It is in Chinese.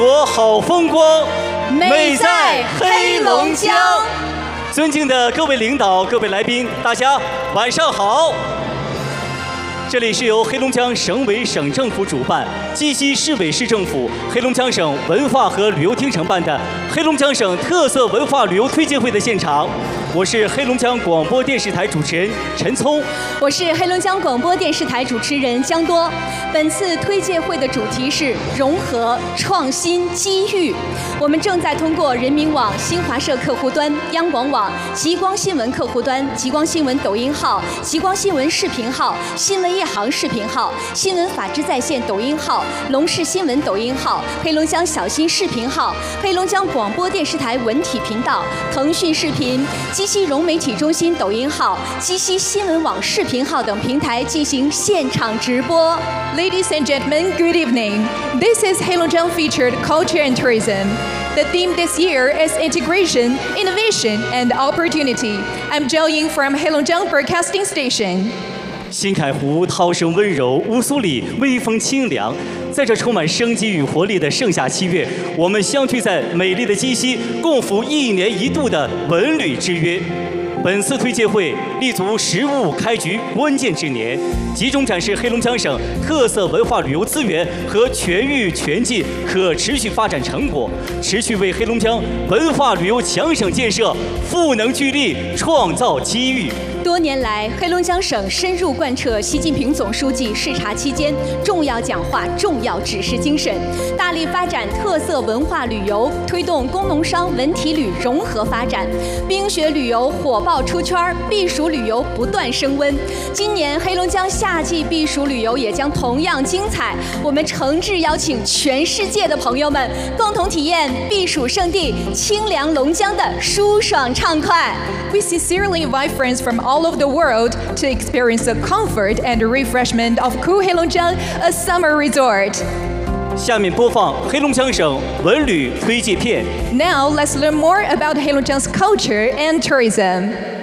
国好风光， 美在黑龙江。 尊敬的各位领导、各位来宾，大家晚上好。这里是由黑龙江省委省政府主办，鸡西市委市政府、黑龙江省文化和旅游厅承办的黑龙江省特色文化旅游推介会的现场。我是黑龙江广播电视台主持人陈聪， 我是黑龙江广播电视台主持人江多。本次推介会的主题是融合、创新、机遇。我们正在通过人民网、新华社客户端、央广网、极光新闻客户端、极光新闻抖音号、极光新闻视频号、新闻夜航视频号、新闻法治在线抖音号、龙视新闻抖音号、黑龙江小新视频号、黑龙江广播电视台文体频道、腾讯视频、鸡西融媒体中心抖音号、鸡西新闻网视频号等平台进行现场直播。 Ladies and gentlemen, good evening. This is Heilongjiang featured Culture and Tourism. The theme this year is Integration, Innovation, and Opportunity. I'm Zhao Ying from Heilongjiang Broadcasting Station. 新凯湖涛声温柔，乌苏里微风清凉。在这充满生机与活力的盛夏7月，我们相聚在美丽的鸡西，共赴1年1度的文旅之约。本次推介会立足实物开局关键之年，集中展示黑龙江省特色文化旅游资源和全域全进可持续发展成果，持续为黑龙江文化旅游强省建设赋能聚力，创造机遇。 多年来，黑龙江省深入贯彻习近平总书记视察期间重要讲话、重要指示精神，大力发展特色文化旅游，推动工农商文体旅融合发展，冰雪旅游火爆出圈，避暑旅游不断升温。今年黑龙江夏季避暑旅游也将同样精彩，我们诚挚邀请全世界的朋友们共同体验避暑胜地清凉龙江的舒爽畅快。 We sincerely invite friends from all over the world to experience the comfort and refreshment of Cool Heilongjiang, a summer resort. 下面播放黑龙江省文旅推介片。 Now let's learn more about Heilongjiang's culture and tourism.